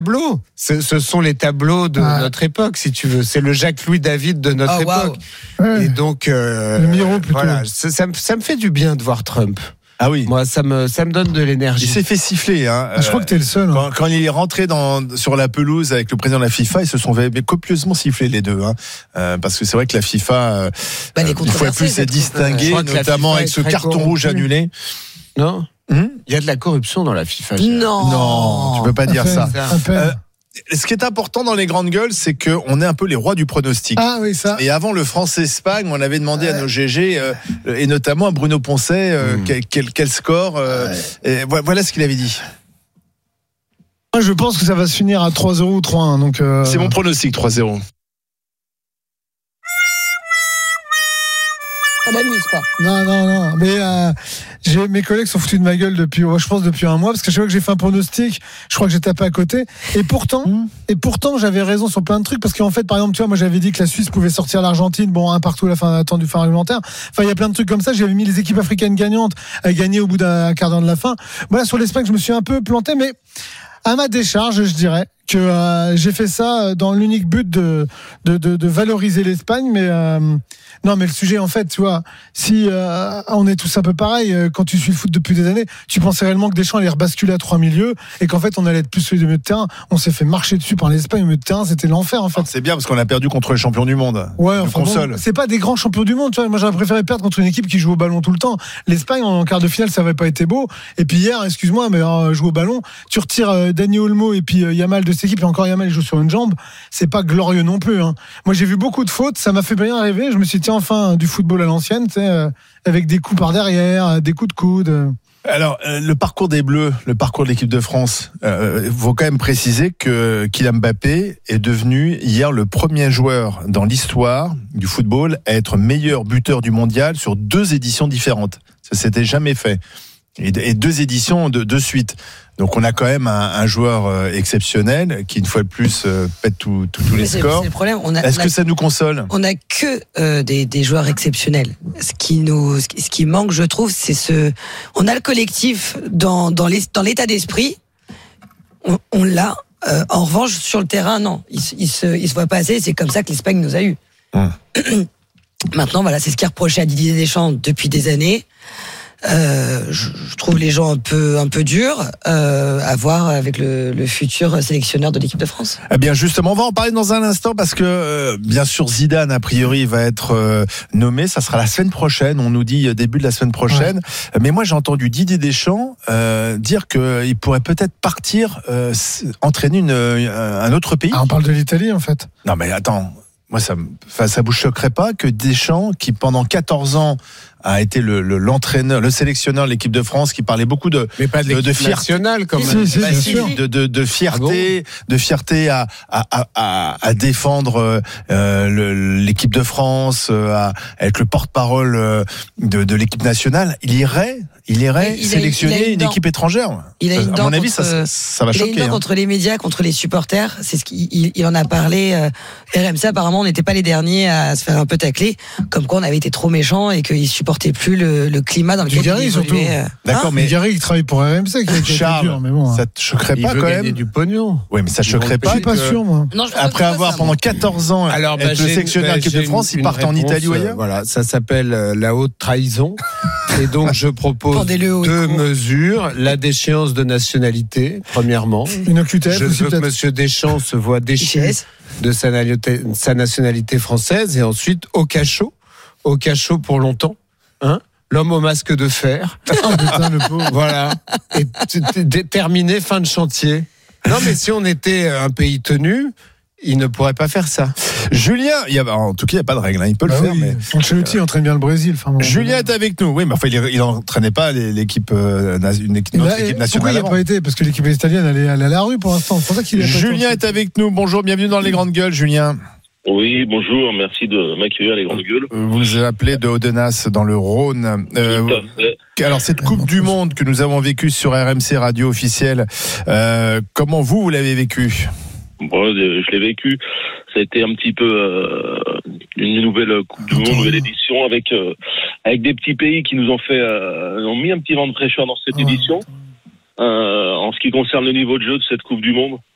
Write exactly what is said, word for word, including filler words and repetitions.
tableaux. Ce, ce sont les tableaux de ah. notre époque, si tu veux. C'est le Jacques-Louis David de notre oh, époque. Wow. Ouais. Et donc, euh, le Miro plutôt. Voilà, ça, ça, me, ça me fait du bien de voir Trump. Ah oui. Moi, ça me, ça me donne de l'énergie. Il s'est fait siffler. Hein. Je crois que t'es le seul. Hein. Quand, quand il est rentré dans, sur la pelouse avec le président de la FIFA, ils se sont fait copieusement siffler les deux. Hein. Euh, parce que c'est vrai que la FIFA, euh, bah, euh, une fois plus, s'est distinguée, notamment avec ce carton rouge annulé. Non hum Il y a de la corruption dans la FIFA. Non. Non, tu peux pas dire ça. Euh, ce qui est important dans les grandes gueules, c'est qu'on est un peu les rois du pronostic. Ah oui, ça. Et avant le France-Espagne, on avait demandé ouais. à nos G G, euh, et notamment à Bruno Poncet, euh, mmh. quel, quel, quel score. Euh, ouais. et voilà ce qu'il avait dit. Moi, je pense que ça va se finir à trois zéro ou trois un. Donc euh... C'est mon pronostic, trois zéro. Ça m'amuse pas. Non, non, non. Mais euh, j'ai, mes collègues sont foutus de ma gueule depuis, je pense, depuis un mois, parce que chaque fois que j'ai fait un pronostic, je crois que j'ai tapé à côté. Et pourtant, mmh. et pourtant, j'avais raison sur plein de trucs, parce qu'en fait, par exemple, tu vois, moi, j'avais dit que la Suisse pouvait sortir l'Argentine, bon, un partout à la fin, temps du fin réglementaire. Enfin, il y a plein de trucs comme ça. J'avais mis les équipes africaines gagnantes à gagner au bout d'un quart d'heure de la fin. Voilà, sur l'Espagne, je me suis un peu planté, mais à ma décharge, je dirais que euh, j'ai fait ça dans l'unique but de de, de, de valoriser l'Espagne, mais euh, non, mais le sujet, en fait, tu vois, si euh, on est tous un peu pareil, euh, quand tu suis le foot depuis des années, tu pensais réellement que Deschamps allait rebasculer à trois milieux et qu'en fait on allait être plus sur les milieux de terrain. On s'est fait marcher dessus par l'Espagne au milieu de terrain, c'était l'enfer en fait. Alors, c'est bien parce qu'on a perdu contre les champions du monde. Ouais, enfin bon, c'est pas des grands champions du monde, tu vois. Moi j'aurais préféré perdre contre une équipe qui joue au ballon tout le temps. L'Espagne en quart de finale, ça avait pas été beau. Et puis hier, excuse-moi, mais euh, jouer au ballon, tu retires euh, Dani Olmo et puis euh, Yamal de cette équipe et encore Yamal il joue sur une jambe, c'est pas glorieux non plus. Hein. Moi j'ai vu beaucoup de fautes, ça m'a fait bien rêver. Je me suis dit tiens, enfin du football à l'ancienne, tu sais, euh, avec des coups par derrière, des coups de coude. Euh. Alors, euh, le parcours des Bleus, le parcours de l'équipe de France, il euh, faut quand même préciser que Kylian Mbappé est devenu hier le premier joueur dans l'histoire du football à être meilleur buteur du mondial sur deux éditions différentes. Ça s'était jamais fait. Et deux éditions de, de suite. Donc on a quand même un, un joueur euh, exceptionnel qui une fois de plus euh, pète tous tout, tout les c'est, scores. C'est le problème. On a, Est-ce on a, que ça nous console ? On n'a que euh, des, des joueurs exceptionnels. Ce qui nous, ce qui manque, je trouve, c'est ce. On a le collectif dans dans, les, dans l'état d'esprit. On, on l'a. Euh, en revanche, sur le terrain, non. Il, il se, il se voit pas assez. C'est comme ça que l'Espagne nous a eu. Hum. Maintenant, voilà, c'est ce qui est reproché à Didier Deschamps depuis des années. Euh, je, je trouve les gens un peu un peu durs euh, à voir avec le, le futur sélectionneur de l'équipe de France. Eh bien justement, on va en parler dans un instant parce que euh, bien sûr Zidane a priori va être euh, nommé, ça sera la semaine prochaine. On nous dit début de la semaine prochaine. Ouais. Mais moi j'ai entendu Didier Deschamps euh, dire que il pourrait peut-être partir euh, entraîner une, un autre pays. Ah, on parle de l'Italie en fait. Non mais attends. Moi, ça, ça vous choquerait pas que Deschamps, qui pendant quatorze ans a été le, le l'entraîneur, le sélectionneur de l'équipe de France, qui parlait beaucoup de mais pas de, de, de fierté nationale quand même, si, si, bah, si, de, de, de fierté, ah bon de fierté à à à, à défendre euh, le, l'équipe de France, à être le porte-parole de, de l'équipe nationale. Il irait, il irait il sélectionner a, il a une, une équipe étrangère. Il a une à mon avis, contre, ça, ça va il choquer. Il a une dent hein. contre les médias, contre les supporters. C'est ce qu'il il, il en a parlé. Euh, R M C apparemment, on n'était pas les derniers à se faire un peu tacler, comme quoi on avait été trop méchants et qu'ils supportaient plus le, le climat dans lequel Dugarry, il surtout. Euh... D'accord, hein mais Dugarry, il travaille pour R M C. Qui Charles, dur, mais bon, ça te choquerait il pas veut quand gagner même du pognon. Oui, mais ça te choquerait pas. Je suis pas sûr, moi. Non, je après avoir ça, pendant quatorze ans alors, être bah, le j'ai, sélectionneur de l'équipe bah, de France, une, ils partent en Italie ou ailleurs. Euh, voilà, ça s'appelle euh, la haute trahison. Et donc je propose deux mesures. La déchéance de nationalité, premièrement. Une O Q T F. Je veux peut-être. que Monsieur Deschamps se voit déchu de sa nationalité, sa nationalité française, et ensuite au cachot, au cachot pour longtemps. Hein, l'homme au masque de fer. Oh, putain, le pauvre. Voilà. Et terminé, fin de chantier. Non, mais si on était un pays tenu, il ne pourrait pas faire ça. Julien, il y a, en tout cas, il n'y a pas de règle. Hein, il peut bah le oui, faire. Mais Ancelotti euh, entraîne bien le Brésil. Enfin, bon, Julien est avec nous. Oui, mais enfin, il n'entraînait pas l'équipe, euh, une équipe, une autre équipe nationale. Pourquoi il n'a pas été ? Parce que l'équipe italienne, elle est, elle est à la rue pour l'instant. C'est pour ça qu'il est Julien est avec nous. Bonjour, bienvenue dans les grandes gueules, Julien. Oui, bonjour, merci de m'accueillir, les grandes gueules. Vous nous appelez de Audenas, dans le Rhône. Euh, alors, cette Coupe du Monde que nous avons vécue sur R M C Radio officielle, euh, comment vous, vous l'avez vécue ? Bon, je l'ai vécu. Ça a été un petit peu euh, une nouvelle Coupe du Monde, une nouvelle édition avec euh, avec des petits pays qui nous ont fait euh, ont mis un petit vent de fraîcheur dans cette édition. Euh, en ce qui concerne le niveau de jeu de cette Coupe du Monde,